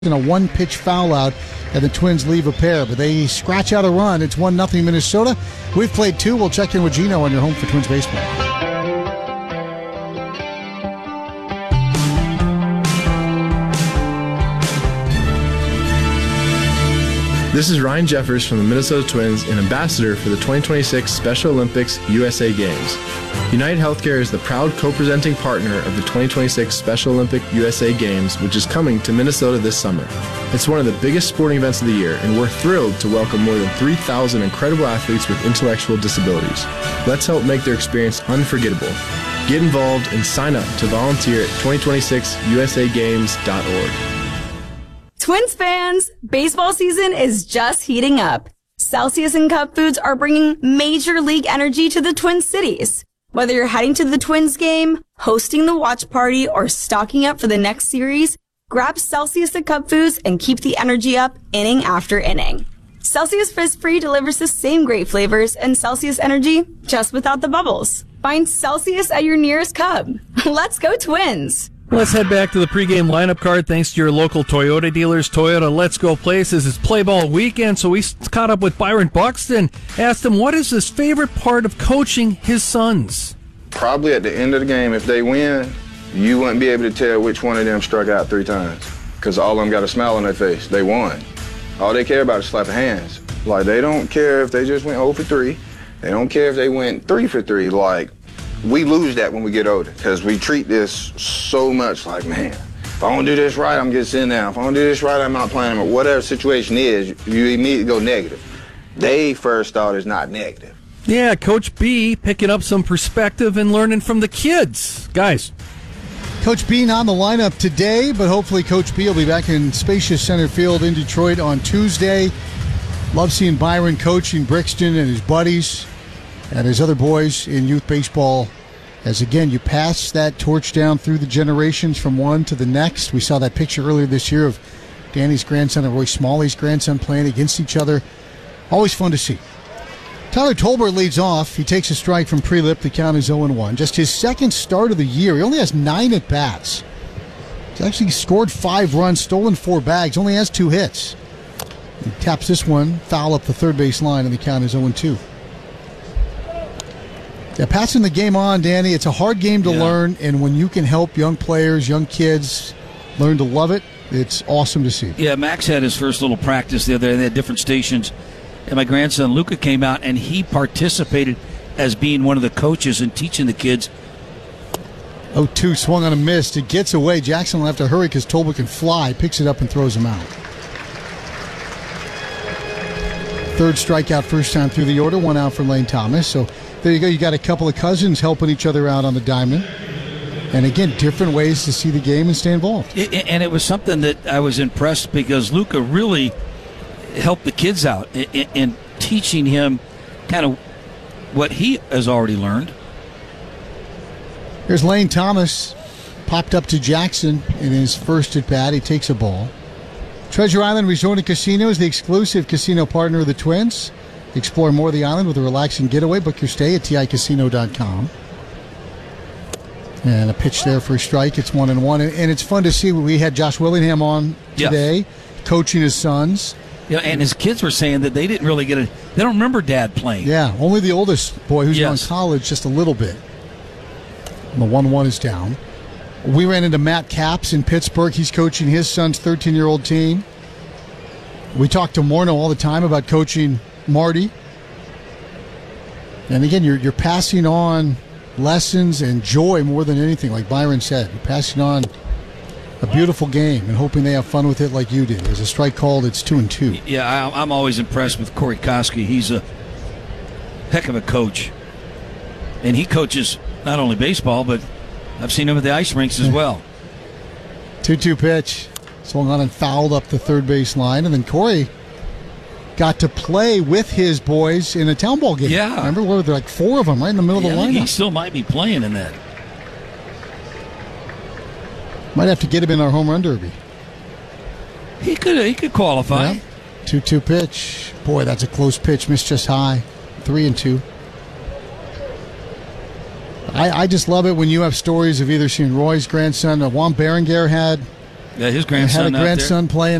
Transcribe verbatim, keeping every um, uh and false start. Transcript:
and a one-pitch foul out, and the Twins leave a pair. But they scratch out a run. It's one nothing Minnesota. We've played two. We'll check in with Gino on your home for Twins baseball. This is Ryan Jeffers from the Minnesota Twins and ambassador for the twenty twenty-six Special Olympics U S A Games. United Healthcare is the proud co-presenting partner of the twenty twenty-six Special Olympic U S A Games, which is coming to Minnesota this summer. It's one of the biggest sporting events of the year, and we're thrilled to welcome more than three thousand incredible athletes with intellectual disabilities. Let's help make their experience unforgettable. Get involved and sign up to volunteer at twenty twenty-six U S A games dot org. Twins fans, baseball season is just heating up. Celsius and Cup Foods are bringing major league energy to the Twin Cities. Whether you're heading to the Twins game, hosting the watch party, or stocking up for the next series, grab Celsius and Cup Foods and keep the energy up inning after inning. Celsius Fizz Free delivers the same great flavors and Celsius energy just without the bubbles. Find Celsius at your nearest Cub. Let's go Twins! Let's head back to the pregame lineup card thanks to your local Toyota dealers. Toyota Let's Go Places is play ball weekend, so we caught up with Byron Buxton, asked him what is his favorite part of coaching his sons. Probably at the end of the game, if they win, you wouldn't be able to tell which one of them struck out three times because all of them got a smile on their face. They won. All they care about is slapping hands. Like, they don't care if they just went oh for three. They don't care if they went three for three. Like, we lose that when we get older because we treat this so much like, man, if I don't do this right, I'm getting sitting down. If I don't do this right, I'm not playing. Or whatever situation is, you immediately go negative. They first thought is not negative. Yeah, Coach B picking up some perspective and learning from the kids. Guys. Coach B not on the lineup today, but hopefully Coach B will be back in spacious center field in Detroit on Tuesday. Love seeing Byron coaching Brixton and his buddies and his other boys in youth baseball, as again, you pass that torch down through the generations from one to the next. We saw that picture earlier this year of Danny's grandson and Roy Smalley's grandson playing against each other. Always fun to see. Tyler Tolbert leads off. He takes a strike from Prelip. The count is oh and one. Just his second start of the year. He only has nine at-bats. He's actually scored five runs, stolen four bags, only has two hits. He taps this one, foul up the third base line, and the count is oh and two. Yeah, passing the game on, Danny, it's a hard game to yeah. learn, and when you can help young players, young kids learn to love it, it's awesome to see. Yeah, Max had his first little practice the other day. They had different stations, and my grandson Luca came out, and he participated as being one of the coaches and teaching the kids. oh two swung on a miss. It gets away. Jackson will have to hurry because Tolbert can fly, picks it up and throws him out. Third strikeout first time through the order, one out for Lane Thomas. So there you go. You got a couple of cousins helping each other out on the diamond. And again, different ways to see the game and stay involved. And it was something that I was impressed because Luca really helped the kids out in, in teaching him kind of what he has already learned. Here's Lane Thomas, popped up to Jackson in his first at bat. He takes a ball. Treasure Island Resort and Casino is the exclusive casino partner of the Twins. Explore more of the island with a relaxing getaway. Book your stay at T I casino dot com. And a pitch there for a strike. It's one and one. And it's fun to see. We had Josh Willingham on today, yes. coaching his sons. Yeah, and his kids were saying that they didn't really get a. They don't remember Dad playing. Yeah, only the oldest boy who's yes. in college just a little bit. And the one one is down. We ran into Matt Capps in Pittsburgh. He's coaching his son's thirteen-year-old team. We talk to Morneau all the time about coaching Marty. And again, you're you're passing on lessons and joy more than anything, like Byron said. You're passing on a beautiful game and hoping they have fun with it like you did. There's a strike called. It's two and two. Yeah, I'm always impressed with Corey Koski. He's a heck of a coach. And he coaches not only baseball, but I've seen him at the ice rinks as well. two two pitch. Swung on and fouled up the third base line. And then Corey got to play with his boys in a town ball game. Yeah. Remember, what were there, like four of them right in the middle yeah, of the lineup? He still might be playing in that. Might have to get him in our home run derby. He could he could qualify. two two pitch. Boy, that's a close pitch. Missed just high. Three and two. I, I just love it when you have stories of either seeing Roy's grandson, uh, Juan Berenguer had Yeah, his I grandson had a out there. grandson playing